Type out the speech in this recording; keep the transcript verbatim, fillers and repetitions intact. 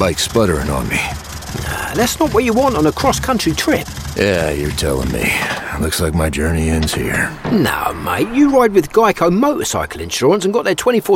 bike sputtering on me. Nah, that's not what you want on a cross-country trip. Yeah, you're telling me. Looks like my journey ends here. No, mate, you ride with Geico motorcycle insurance and got their twenty-four